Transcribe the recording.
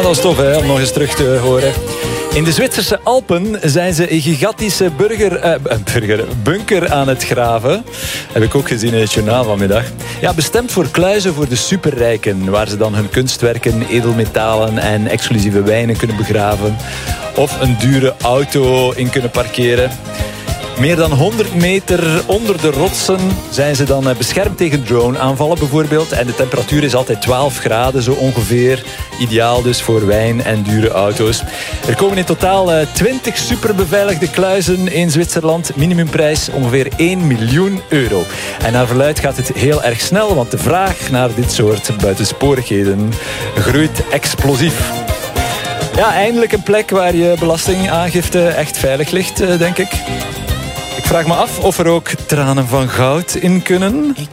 dat is tof hè, om nog eens terug te horen. In de Zwitserse Alpen zijn ze een gigantische bunker aan het graven. Heb ik ook gezien in het journaal vanmiddag. Ja, bestemd voor kluizen voor de superrijken, waar ze dan hun kunstwerken, edelmetalen en exclusieve wijnen kunnen begraven. Of een dure auto in kunnen parkeren. Meer dan 100 meter onder de rotsen zijn ze dan beschermd tegen drone-aanvallen bijvoorbeeld. En de temperatuur is altijd 12 graden zo ongeveer. Ideaal dus voor wijn en dure auto's. Er komen in totaal 20 superbeveiligde kluizen in Zwitserland. Minimumprijs ongeveer 1 miljoen euro. En naar verluidt gaat het heel erg snel, want de vraag naar dit soort buitensporigheden groeit explosief. Ja, eindelijk een plek waar je belastingaangifte echt veilig ligt, denk ik. Ik vraag me af of er ook tranen van goud in kunnen. Ik